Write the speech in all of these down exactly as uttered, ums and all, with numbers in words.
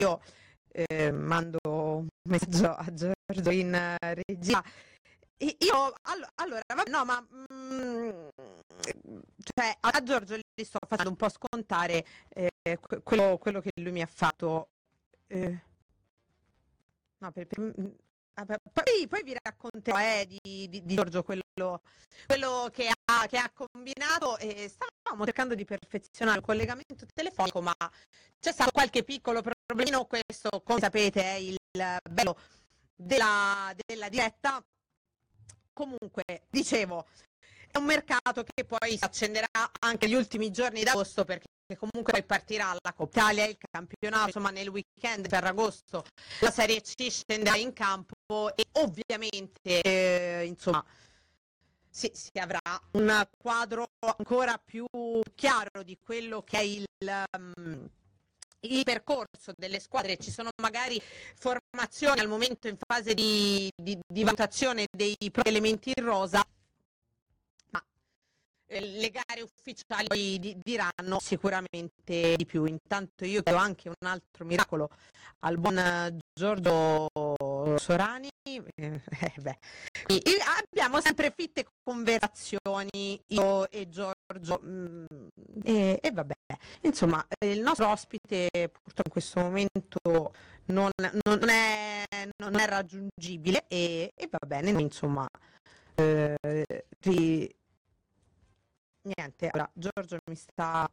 io eh, mando un messaggio a Giorgio in uh, regia. E io allo, allora vabbè, no ma mm, cioè a Giorgio gli sto facendo un po' scontare eh, quello, quello che lui mi ha fatto eh, no, per, per, poi, poi vi racconterò eh, di, di, di Giorgio quello, quello che, ha, che ha combinato e stavamo cercando di perfezionare il collegamento telefonico, ma c'è stato qualche piccolo problemino. Questo, come sapete, è il bello della, della diretta. Comunque, dicevo, è un mercato che poi si accenderà anche gli ultimi giorni d'agosto, perché comunque poi partirà la Coppa Italia, il campionato, insomma nel weekend per agosto la Serie C scenderà in campo e ovviamente eh, insomma si, si avrà un quadro ancora più chiaro di quello che è il um, il percorso delle squadre. Ci sono magari formazioni al momento in fase di, di, di valutazione dei propri elementi in rosa, ma eh, le gare ufficiali poi di, diranno sicuramente di più. Intanto io chiedo anche un altro miracolo al buon Giorgio Sorani. Eh, beh. E abbiamo sempre fitte conversazioni io e Giorgio mh, e, e vabbè, insomma il nostro ospite purtroppo in questo momento non, non, è, non è raggiungibile e, e va bene, insomma eh, ri... niente, allora Giorgio mi sta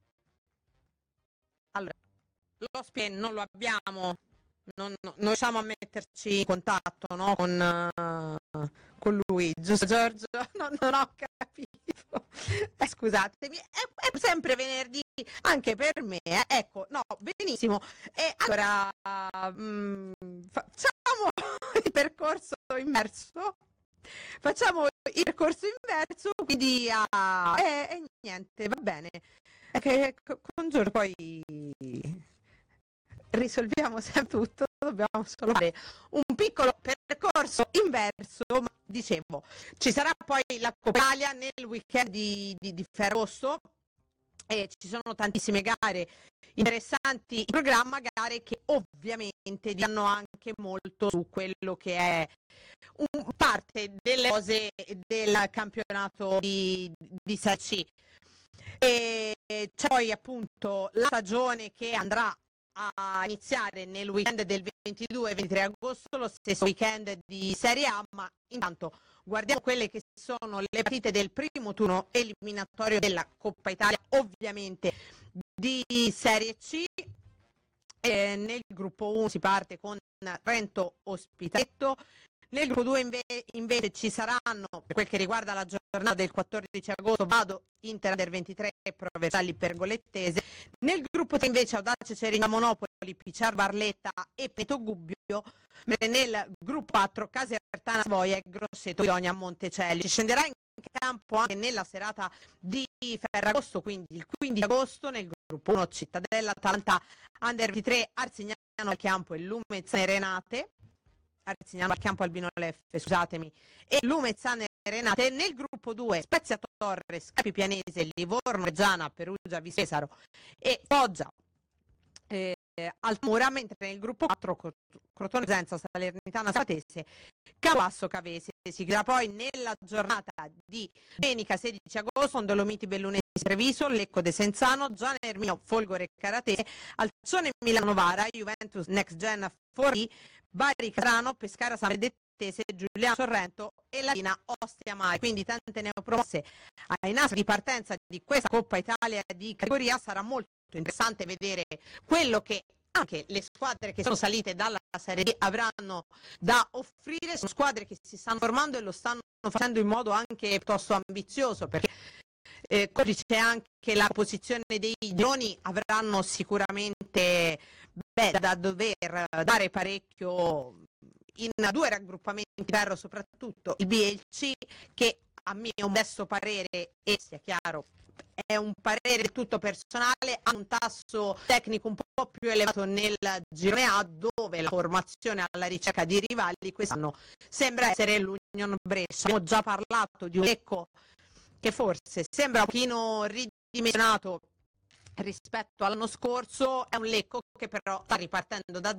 allora l'ospite non lo abbiamo. Non, non riusciamo a metterci in contatto, no? con, uh, con lui, giusto Giorgio? No, non ho capito. Eh, scusatemi, è, è sempre venerdì anche per me. Eh. Ecco, no, benissimo. E allora mh, facciamo il percorso inverso. Facciamo il percorso inverso, quindi ah, e, e niente, va bene. È che con Giorgio poi risolviamo sempre tutto, dobbiamo solo fare un piccolo percorso inverso, ma dicevo, ci sarà poi la Coppa Italia nel weekend di, di, di Ferragosto e ci sono tantissime gare interessanti in programma, gare che ovviamente diranno anche molto su quello che è un, parte delle cose del campionato di, di Serie C. E c'è poi appunto la stagione che andrà a iniziare nel weekend del ventidue ventitré agosto, lo stesso weekend di Serie A, ma intanto guardiamo quelle che sono le partite del primo turno eliminatorio della Coppa Italia, ovviamente di Serie C. E nel gruppo uno si parte con Trento Ospitaletto. Nel gruppo due inve- invece ci saranno, per quel che riguarda la giornata del quattordici agosto, Vado Inter del ventitré e Provercelli Pergolettese. Nel gruppo tre invece Audace Cerigno Monopoli, Picciar Barletta e Peto Gubbio. Nel gruppo quattro Casertana Svoia e Grosseto Ironia Montecelli. Ci scenderà in campo anche nella serata di Ferragosto, quindi il quindici agosto, nel gruppo uno Cittadella, Atalanta, Under ventitré, Arzignano al Campo e Lumezzane Renate. Arzignano al Campo, Albino Leffe, scusatemi, e Lumezzane Renate. Nel gruppo due Spezia Torres, Capi Pianese, Livorno Reggiana, Perugia Visesaro e Foggia eh, Altamura, mentre nel gruppo quattro Crotone Cosenza, Salernitana Sapatese, Capasso Cavese. Si chiuderà poi nella giornata di domenica sedici agosto con Dolomiti Bellunesi Treviso, Lecco De Senzano, Gian Ermino Folgore Carate, Alcione Milano Novara, Juventus Next Gen Forlì, Bari Catrano, Pescara San Benedettese, Giuliano Sorrento e Latina Ostia Mai. Quindi tante neopromosse ai nastri di partenza di questa Coppa Italia di categoria. Sarà molto interessante vedere quello che anche le squadre che sono salite dalla Serie D avranno da offrire. Sono squadre che si stanno formando e lo stanno facendo in modo anche piuttosto ambizioso, perché eh, c'è anche la posizione dei gironi, avranno sicuramente beh, da dover dare parecchio in due raggruppamenti di ferro, soprattutto il B e il C, che a mio modesto parere, e sia chiaro è un parere tutto personale, ha un tasso tecnico un po' più elevato nel girone A, dove la formazione alla ricerca di rivali quest'anno sembra essere l'Union Brescia. Abbiamo già parlato di un Lecco che forse sembra un pochino ridimensionato rispetto all'anno scorso. È un Lecco che però sta ripartendo da